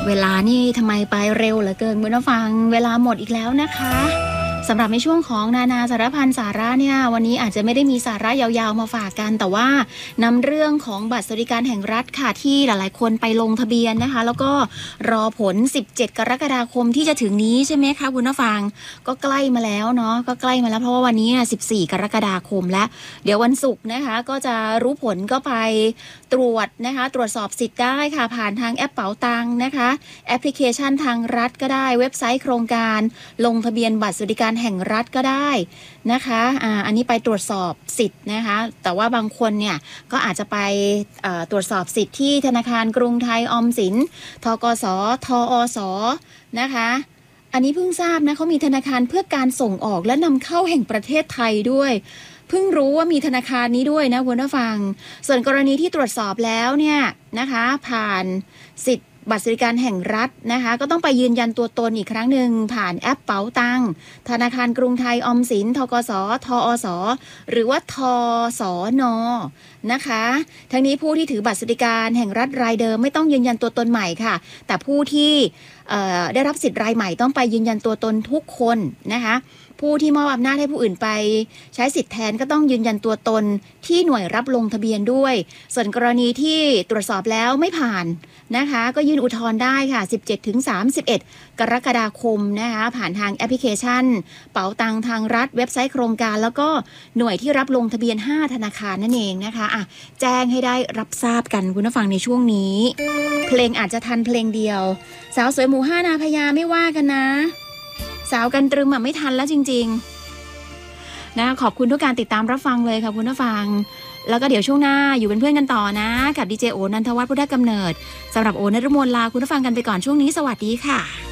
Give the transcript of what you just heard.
เวลานี่ทำไมไปเร็วเหลือเกินคุณผู้ฟังเวลาหมดอีกแล้วนะคะสำหรับในช่วงของนานาสารพันสาระเนี่ยวันนี้อาจจะไม่ได้มีสาระยาวๆมาฝากกันแต่ว่านำเรื่องของบัตรสวัสดิการแห่งรัฐค่ะที่หลายๆคนไปลงทะเบียนนะคะแล้วก็รอผล17กรกฎาคมที่จะถึงนี้ใช่ไหมคะคุณผู้ฟังก็ใกล้มาแล้วเนาะก็ใกล้มาแล้วเพราะว่าวันนี้14กรกฎาคมแล้วเดี๋ยววันศุกร์นะคะก็จะรู้ผลก็ไปตรวจนะคะตรวจสอบสิทธิ์ได้ค่ะผ่านทางแอปเป๋าตังนะคะแอปพลิเคชันทางรัฐก็ได้เว็บไซต์โครงการลงทะเบียนบัตรสวัสดิการแห่งรัฐก็ได้นะคะอันนี้ไปตรวจสอบสิทธิ์นะคะแต่ว่าบางคนเนี่ยก็อาจจะไปตรวจสอบสิทธิ์ที่ธนาคารกรุงไทยออมสินธกส.ทอส.นะคะอันนี้เพิ่งทราบนะเขามีธนาคารเพื่อการส่งออกและนำเข้าแห่งประเทศไทยด้วยเพิ่งรู้ว่ามีธนาคารนี้ด้วยนะคุณผู้ฟังส่วนกรณีที่ตรวจสอบแล้วเนี่ยนะคะผ่านสิทธิ์บัตรสวัสดิการแห่งรัฐนะคะก็ต้องไปยืนยันตัวตนอีกครั้งหนึ่งผ่านแอปเป๋าตังธนาคารกรุงไทยออมสินธกส.ทอส.หรือว่าทสน.นะคะทั้งนี้ผู้ที่ถือบัตรสวัสดิการแห่งรัฐรายเดิมไม่ต้องยืนยันตัวตนใหม่ค่ะแต่ผู้ที่ได้รับสิทธิ์รายใหม่ต้องไปยืนยันตัวตนทุกคนนะคะผู้ที่มอบอำนาจให้ผู้อื่นไปใช้สิทธิ์แทนก็ต้องยืนยันตัวตนที่หน่วยรับลงทะเบียนด้วยส่วนกรณีที่ตรวจสอบแล้วไม่ผ่านนะคะก็ยื่นอุทธรณ์ได้ค่ะ 17-31 กรกฎาคมนะคะผ่านทางแอปพลิเคชันเป๋าตังทางรัฐเว็บไซต์โครงการแล้วก็หน่วยที่รับลงทะเบียน5ธนาคารนั่นเองนะคะแจ้งให้ได้รับทราบกันคุณผู้ฟังในช่วงนี้เพลงอาจจะทันเพลงเดียวสาวสวยหมู่5นาพญาไม่ว่ากันนะสาวกันตรึมไม่ทันแล้วจริงๆนะขอบคุณทุกการติดตามรับฟังเลยค่ะคุณผู้ฟังแล้วก็เดี๋ยวช่วงหน้าอยู่เป็นเพื่อนกันต่อนะกับดีเจโอนันทวัฒน์พุทธกำเนิดสำหรับโอนฤมลลาคุณผู้ฟังกันไปก่อนช่วงนี้สวัสดีค่ะ